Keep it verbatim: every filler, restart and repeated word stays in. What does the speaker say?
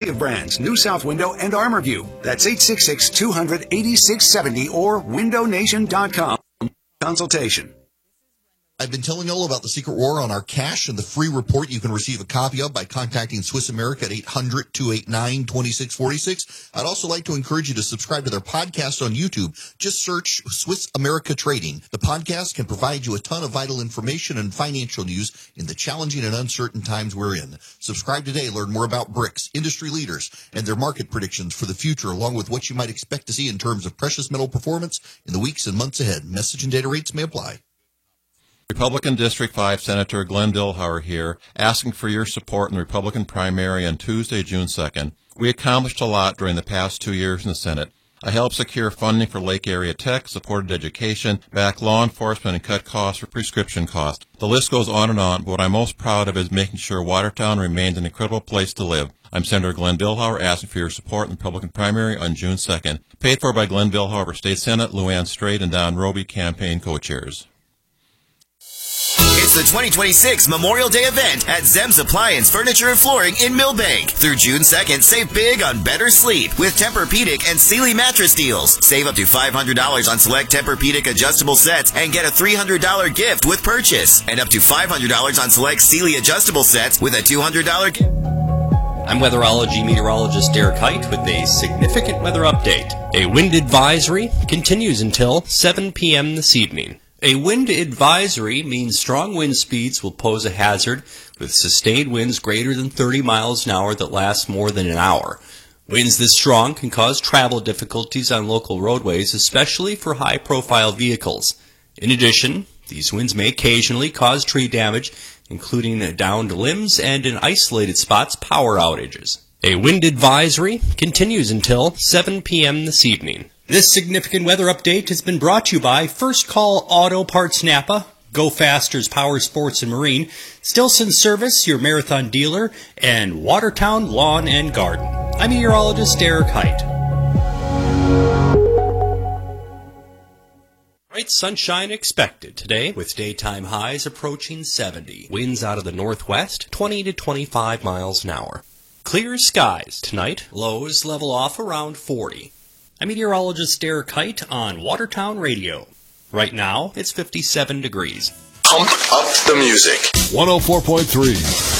of brands, New South Window and ArmorView. That's eight six six, two hundred, eighty-six seventy or window nation dot com. Consultation. I've been telling you all about the Secret War on our cash and the free report you can receive a copy of by contacting Swiss America at eight hundred, two eight nine, two six four six. I'd also like to encourage you to subscribe to their podcast on YouTube. Just search Swiss America Trading. The podcast can provide you a ton of vital information and financial news in the challenging and uncertain times we're in. Subscribe today. Learn more about BRICS, industry leaders, and their market predictions for the future, along with what you might expect to see in terms of precious metal performance in the weeks and months ahead. Message and data rates may apply. Republican District five Senator Glenn Dilhauer here, asking for your support in the Republican primary on Tuesday, June second. We accomplished a lot during the past two years in the Senate. I helped secure funding for Lake Area Tech, supported education, backed law enforcement, and cut costs for prescription costs. The list goes on and on, but what I'm most proud of is making sure Watertown remains an incredible place to live. I'm Senator Glenn Dilhauer, asking for your support in the Republican primary on June second. Paid for by Glenn Dilhauer, State Senate, Luann Straight, and Don Roby, campaign co-chairs. It's the twenty twenty-six Memorial Day event at Zem's Appliance Furniture and Flooring in Millbank. Through June second, save big on better sleep with Tempur-Pedic and Sealy mattress deals. Save up to five hundred dollars on select Tempur-Pedic adjustable sets and get a three hundred dollars gift with purchase. And up to five hundred dollars on select Sealy adjustable sets with a two hundred dollars gift. I'm weatherology meteorologist Derek Height with a significant weather update. A wind advisory continues until seven p.m. this evening. A wind advisory means strong wind speeds will pose a hazard with sustained winds greater than thirty miles an hour that last more than an hour. Winds this strong can cause travel difficulties on local roadways, especially for high-profile vehicles. In addition, these winds may occasionally cause tree damage, including downed limbs and, in isolated spots, power outages. A wind advisory continues until seven p.m. this evening. This significant weather update has been brought to you by First Call Auto Parts Napa, Go Faster's Power Sports and Marine, Stilson Service, your marathon dealer, and Watertown Lawn and Garden. I'm meteorologist Derek Height. Bright sunshine expected today with daytime highs approaching seventy. Winds out of the northwest, twenty to twenty-five miles an hour. Clear skies tonight, lows level off around forty. I'm meteorologist Derek Height on Watertown Radio. Right now, it's fifty-seven degrees. Pump up the music. one oh four point three